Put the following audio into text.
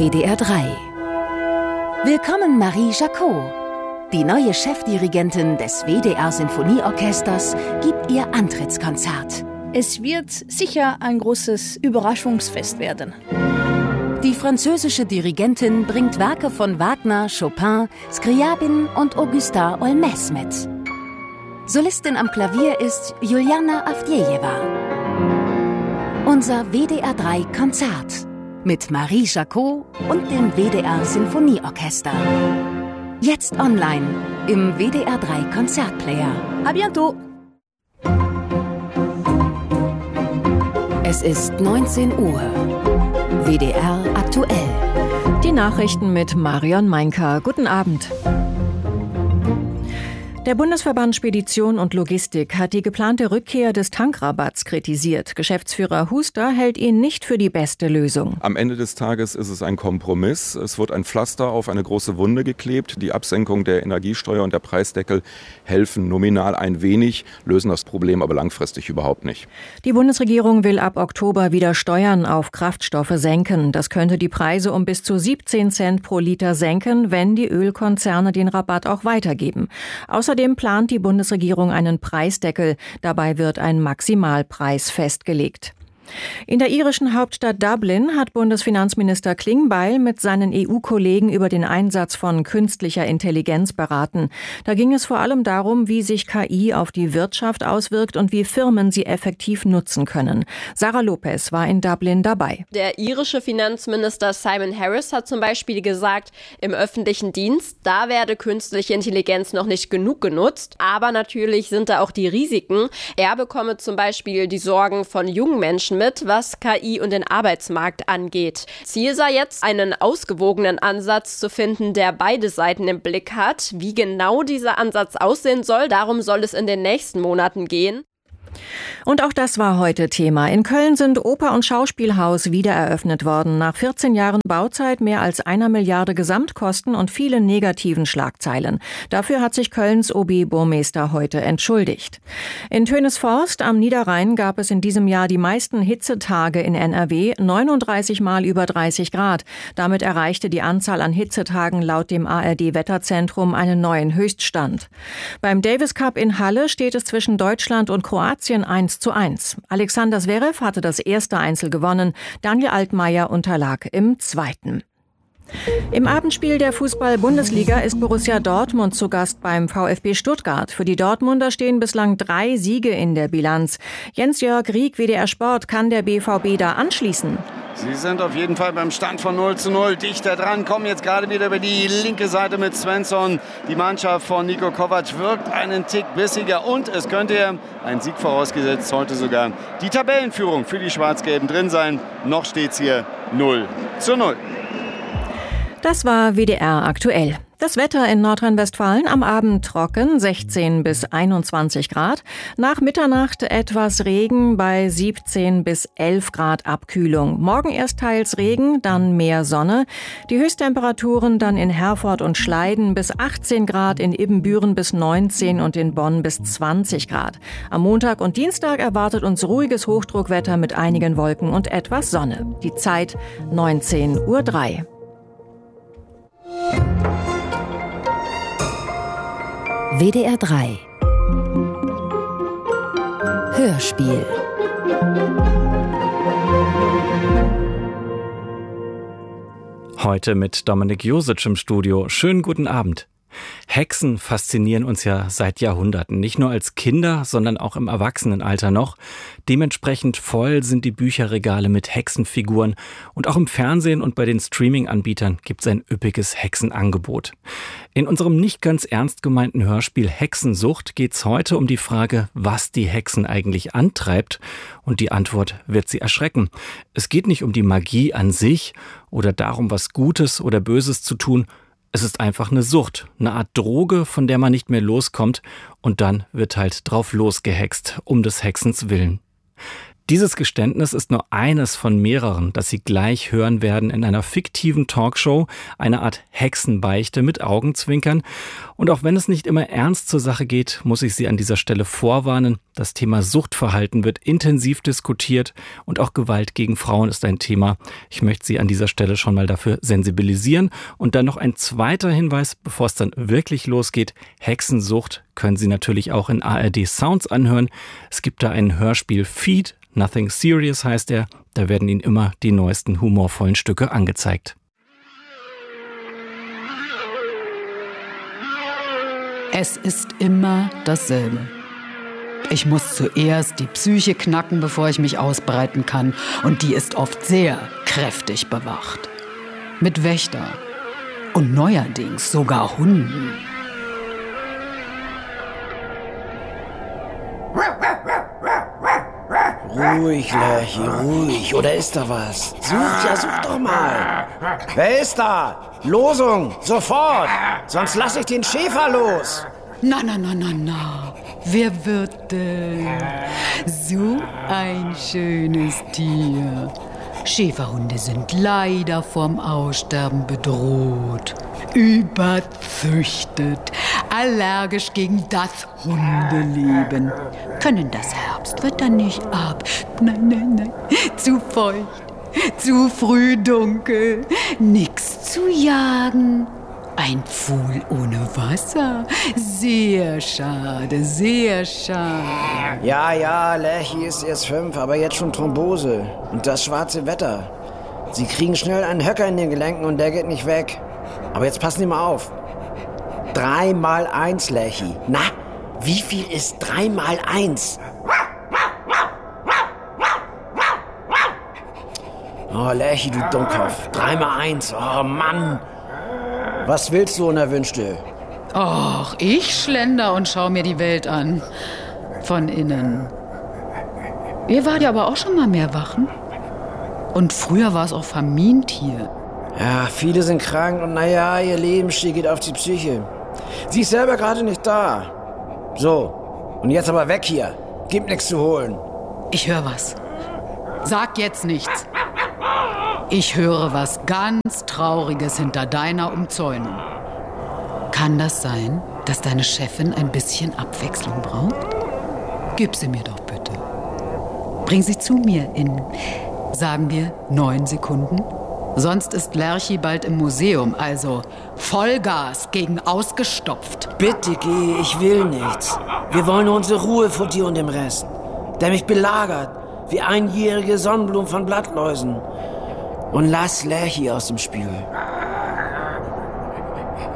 WDR 3. Willkommen Marie Jacot. Die neue Chefdirigentin des WDR-Sinfonieorchesters gibt ihr Antrittskonzert. Es wird sicher ein großes Überraschungsfest werden. Die französische Dirigentin bringt Werke von Wagner, Chopin, Scriabin und Augustin Olmès mit. Solistin am Klavier ist Juliana Avdjejewa. Unser WDR 3 Konzert mit Marie Jacot und dem WDR Sinfonieorchester. Jetzt online im WDR 3 Konzertplayer. A bientôt! Es ist 19 Uhr. WDR aktuell. Die Nachrichten mit Marion Meinker. Guten Abend. Der Bundesverband Spedition und Logistik hat die geplante Rückkehr des Tankrabatts kritisiert. Geschäftsführer Huster hält ihn nicht für die beste Lösung. Am Ende des Tages ist es ein Kompromiss. Es wird ein Pflaster auf eine große Wunde geklebt. Die Absenkung der Energiesteuer und der Preisdeckel helfen nominal ein wenig, lösen das Problem aber langfristig überhaupt nicht. Die Bundesregierung will ab Oktober wieder Steuern auf Kraftstoffe senken. Das könnte die Preise um bis zu 17 Cent pro Liter senken, wenn die Ölkonzerne den Rabatt auch weitergeben. Außerdem plant die Bundesregierung einen Preisdeckel. Dabei wird ein Maximalpreis festgelegt. In der irischen Hauptstadt Dublin hat Bundesfinanzminister Klingbeil mit seinen EU-Kollegen über den Einsatz von künstlicher Intelligenz beraten. Da ging es vor allem darum, wie sich KI auf die Wirtschaft auswirkt und wie Firmen sie effektiv nutzen können. Sarah Lopez war in Dublin dabei. Der irische Finanzminister Simon Harris hat zum Beispiel gesagt, im öffentlichen Dienst, da werde künstliche Intelligenz noch nicht genug genutzt. Aber natürlich sind da auch die Risiken. Er bekomme zum Beispiel die Sorgen von jungen Menschen mit, was KI und den Arbeitsmarkt angeht. Ziel sei jetzt, einen ausgewogenen Ansatz zu finden, der beide Seiten im Blick hat. Wie genau dieser Ansatz aussehen soll, darum soll es in den nächsten Monaten gehen. Und auch das war heute Thema. In Köln sind Oper- und Schauspielhaus wieder eröffnet worden. Nach 14 Jahren Bauzeit, mehr als 1 Milliarde Gesamtkosten und vielen negativen Schlagzeilen. Dafür hat sich Kölns OB-Burmeister heute entschuldigt. In Tönesforst am Niederrhein gab es in diesem Jahr die meisten Hitzetage in NRW, 39 Mal über 30 Grad. Damit erreichte die Anzahl an Hitzetagen laut dem ARD-Wetterzentrum einen neuen Höchststand. Beim Davis Cup in Halle steht es zwischen Deutschland und Kroatien 1:1. Alexander Zverev hatte das erste Einzel gewonnen, Daniel Altmaier unterlag im zweiten. Im Abendspiel der Fußball-Bundesliga ist Borussia Dortmund zu Gast beim VfB Stuttgart. Für die Dortmunder stehen bislang 3 Siege in der Bilanz. Jens-Jörg Rieck, WDR Sport, kann der BVB da anschließen? Sie sind auf jeden Fall beim Stand von 0:0 dichter dran, kommen jetzt gerade wieder über die linke Seite mit Svensson. Die Mannschaft von Niko Kovac wirkt einen Tick bissiger und es könnte, ein Sieg vorausgesetzt, heute sogar die Tabellenführung für die Schwarz-Gelben drin sein. Noch steht's hier 0:0. Das war WDR aktuell. Das Wetter in Nordrhein-Westfalen am Abend trocken, 16 bis 21 Grad. Nach Mitternacht etwas Regen bei 17 bis 11 Grad Abkühlung. Morgen erst teils Regen, dann mehr Sonne. Die Höchsttemperaturen dann in Herford und Schleiden bis 18 Grad, in Ibbenbüren bis 19 und in Bonn bis 20 Grad. Am Montag und Dienstag erwartet uns ruhiges Hochdruckwetter mit einigen Wolken und etwas Sonne. Die Zeit 19:03 Uhr. WDR 3 Hörspiel. Heute mit Dominik Josic im Studio. Schönen guten Abend. Hexen faszinieren uns ja seit Jahrhunderten, nicht nur als Kinder, sondern auch im Erwachsenenalter noch. Dementsprechend voll sind die Bücherregale mit Hexenfiguren und auch im Fernsehen und bei den Streaming-Anbietern gibt es ein üppiges Hexenangebot. In unserem nicht ganz ernst gemeinten Hörspiel Hexensucht geht es heute um die Frage, was die Hexen eigentlich antreibt, und die Antwort wird Sie erschrecken. Es geht nicht um die Magie an sich oder darum, was Gutes oder Böses zu tun. Es ist einfach eine Sucht, eine Art Droge, von der man nicht mehr loskommt, und dann wird halt drauf losgehext, um des Hexens willen. Dieses Geständnis ist nur eines von mehreren, das Sie gleich hören werden in einer fiktiven Talkshow, eine Art Hexenbeichte mit Augenzwinkern. Und auch wenn es nicht immer ernst zur Sache geht, muss ich Sie an dieser Stelle vorwarnen. Das Thema Suchtverhalten wird intensiv diskutiert und auch Gewalt gegen Frauen ist ein Thema. Ich möchte Sie an dieser Stelle schon mal dafür sensibilisieren. Und dann noch ein zweiter Hinweis, bevor es dann wirklich losgeht. Hexensucht können Sie natürlich auch in ARD Sounds anhören. Es gibt da einen Hörspiel-Feed. Nothing Serious heißt er. Da werden Ihnen immer die neuesten humorvollen Stücke angezeigt. Es ist immer dasselbe. Ich muss zuerst die Psyche knacken, bevor ich mich ausbreiten kann. Und die ist oft sehr kräftig bewacht. Mit Wächter. Und neuerdings sogar Hunden. Ruhig, Lerchi, ruhig. Oder ist da was? Such doch mal. Wer ist da? Losung, sofort. Sonst lass ich den Schäfer los. Na. Wer wird denn? So ein schönes Tier. Schäferhunde sind leider vom Aussterben bedroht. Überzüchtet. Allergisch gegen das Hundeleben. Können das Herbstwetter nicht ab. Nein. Zu feucht. Zu früh dunkel. Nix zu jagen. Ein Pfuhl ohne Wasser. Sehr schade, sehr schade. Ja, Lerchi ist erst 5, aber jetzt schon Thrombose. Und das schwarze Wetter. Sie kriegen schnell einen Höcker in den Gelenken und der geht nicht weg. Aber jetzt passen Sie mal auf. 3 mal 1, Lerchi. Na, wie viel ist 3 mal 1? Oh, Lerchi, du Dummkopf. 3 mal 1. Oh, Mann. Was willst du, Unerwünschte? Och, ich schlender und schau mir die Welt an. Von innen. Ihr wart ja aber auch schon mal mehr Wachen. Und früher war es auch Familientier. Ja, viele sind krank und naja, ihr Lebensstil geht auf die Psyche. Sie ist selber gerade nicht da. So, und jetzt aber weg hier. Gibt nichts zu holen. Ich höre was. Sag jetzt nichts. Ich höre was ganz Trauriges hinter deiner Umzäunung. Kann das sein, dass deine Chefin ein bisschen Abwechslung braucht? Gib sie mir doch bitte. Bring sie zu mir in, sagen wir, 9 Sekunden. Sonst ist Lerchi bald im Museum, also Vollgas gegen ausgestopft. Bitte geh, ich will nichts. Wir wollen nur unsere Ruhe vor dir und dem Rest. Der mich belagert, wie einjährige Sonnenblumen von Blattläusen. Und lass Lerchi aus dem Spiel.